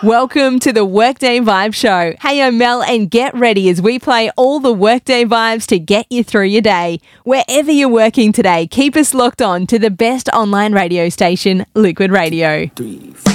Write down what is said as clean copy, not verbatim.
Welcome to the Workday Vibe Show. Hey, I'm Mel, and get ready as we play all the Workday vibes to get you through your day. Wherever you're working today, keep us locked on to the best online radio station, Liquid Radio. 3, 4.